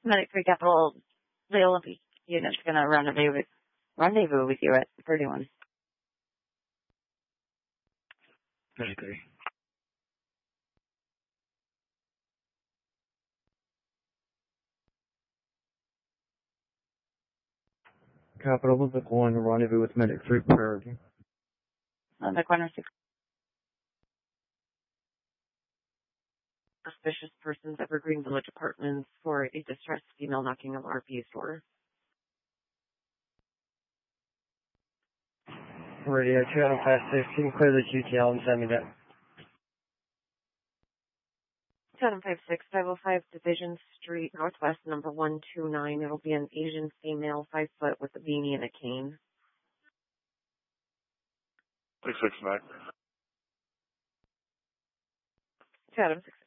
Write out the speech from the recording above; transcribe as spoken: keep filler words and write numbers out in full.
Medic three Capital Vale unit's going to rendezvous with, rendezvous with you at thirty-one. Medic three. Capital Pacific one, rendezvous with Medic three priority. On the corner six. Suspicious persons, Evergreen Village Apartments, for a distressed female knocking on R P's door. Radio two five six, can you clear the G T L and send me that? seven five six, five oh five Division Street, Northwest, number one two nine. It'll be an Asian female, five foot, with a beanie and a cane. six six nine. Adam six